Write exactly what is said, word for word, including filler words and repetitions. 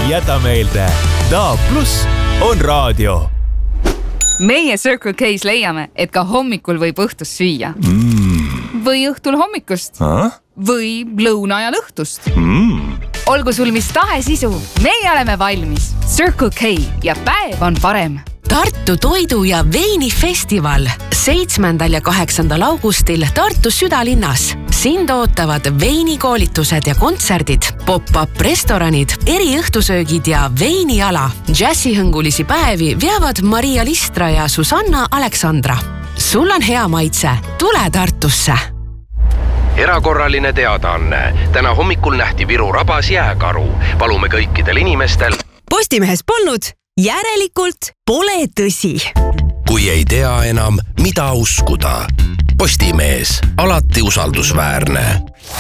jäta meelde, Da pluss on raadio. Meie Circle K's leiame, et ka hommikul võib õhtust süüa. Mm. Või õhtul hommikust. Ah? Või lõuna ajal õhtust. Mm. Olgu sul mis tahe sisu, meie oleme valmis. Circle K ja päev on parem. Tartu toidu- ja veinifestival seitsmendal ja kaheksandal augustil Tartu südalinnas. Sind ootavad veinikoolitused ja kontserdid, pop-up restoranid, eriõhtusöögid ja veiniala. Džässihõngulisi päevi veavad Maria Listra ja Susanna Aleksandra. Sul on hea maitse, tule Tartusse! Erakorraline teadaanne. Täna hommikul nähti Viru rabas jääkaru. Palume kõikidel inimestel. Postimehes polnud, järelikult pole tõsi. Kui ei tea enam, mida uskuda. Postimees, alati usaldusväärne.